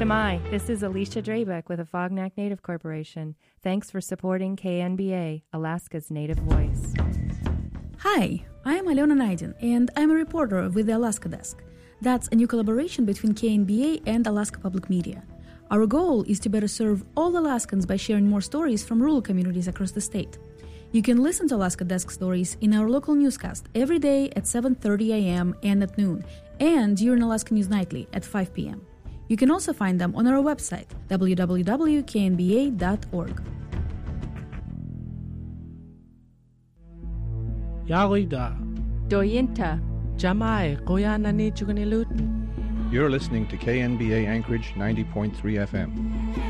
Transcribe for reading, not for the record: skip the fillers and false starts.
Shemai, this is Alicia Drabeck with the Fognak Native Corporation. Thanks for supporting KNBA, Alaska's native voice. Hi, I am Alena Naidin, and I'm a reporter with the Alaska Desk. That's a new collaboration between KNBA and Alaska Public Media. Our goal is to better serve all Alaskans by sharing more stories from rural communities across the state. You can listen to Alaska Desk stories in our local newscast every day at 7:30 a.m. and at noon, and during Alaska News Nightly at 5 p.m. You can also find them on our website, www.knba.org. Yarida. Doyinta. Jamai. Goyanani Juganilut. You're listening to KNBA Anchorage 90.3 FM.